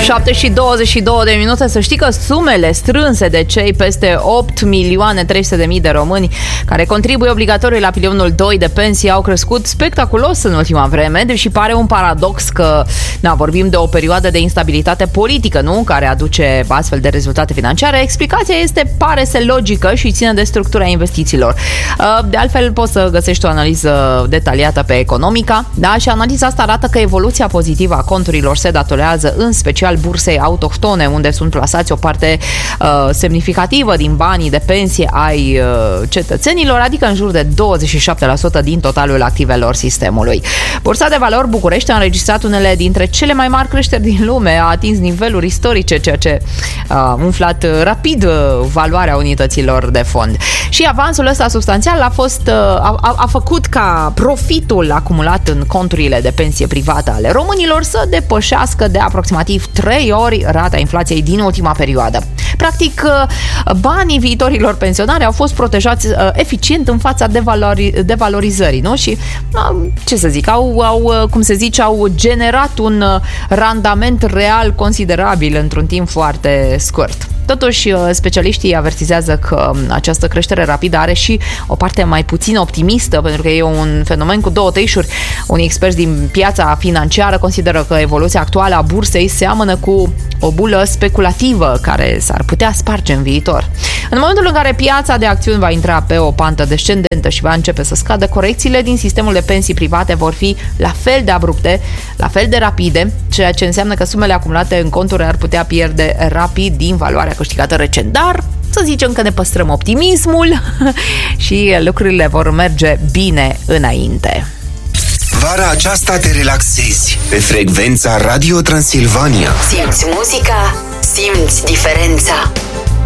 7:22. Să știi că sumele strânse de cei peste 8.300.000 de români care contribuie obligatoriu la pilonul 2 de pensii au crescut spectaculos în ultima vreme, deși pare un paradox că vorbim de o perioadă de instabilitate politică, nu? Care aduce astfel de rezultate financiare. Explicația pare logică și ține de structura investițiilor. De altfel, poți să găsești o analiză detaliată pe Economica, da? Și analiza asta arată că evoluția pozitivă a conturilor se datorează în special bursei autohtone, unde sunt plasați o parte semnificativă din banii de pensie ai cetățenilor, adică în jur de 27% din totalul activelor sistemului. Bursa de Valori București a înregistrat unele dintre cele mai mari creșteri din lume, a atins niveluri istorice, ceea ce a umflat rapid valoarea unităților de fond. Și avansul ăsta substanțial a făcut ca profitul acumulat în conturile de pensie privată ale românilor să depășească de aproximativ 3 ori rata inflației din ultima perioadă. Practic, banii viitorilor pensionari au fost protejați eficient în fața devalorizării, nu? Și, ce să zic, au generat un randament real considerabil într-un timp foarte scurt. Totuși, specialiștii avertizează că această creștere rapidă are și o parte mai puțin optimistă, pentru că e un fenomen cu două teișuri. Unii experți din piața financiară consideră că evoluția actuală a bursei seamănă cu o bulă speculativă care s-ar putea sparge în viitor. În momentul în care piața de acțiuni va intra pe o pantă descendentă și va începe să scadă, corecțiile din sistemul de pensii private vor fi la fel de abrupte, la fel de rapide, ceea ce înseamnă că sumele acumulate în conturi ar putea pierde rapid din valoarea câștigată recent. Dar să zicem că ne păstrăm optimismul și lucrurile vor merge bine înainte. Vara aceasta te relaxezi pe frecvența Radio Transilvania. Simți muzica, simți diferența.